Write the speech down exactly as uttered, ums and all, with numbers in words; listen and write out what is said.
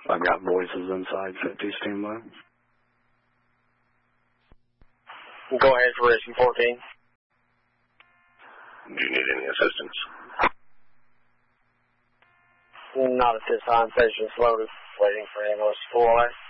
I've got voices inside fifty, standby. Go ahead for Racing fourteen. Do you need any assistance? Not at this time. Station's loaded. Waiting for ambulance full life.